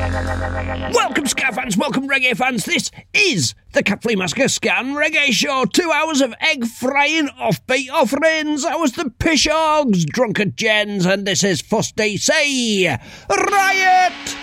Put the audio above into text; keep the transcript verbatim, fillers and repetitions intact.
Welcome, ska fans, welcome, reggae fans. This is the Cat Flea Massacre Ska and Reggae Show. Two hours of egg frying, offbeat offerings. I was the Pishogs, drunk at Jen's, and this is Fuss D C. Riot!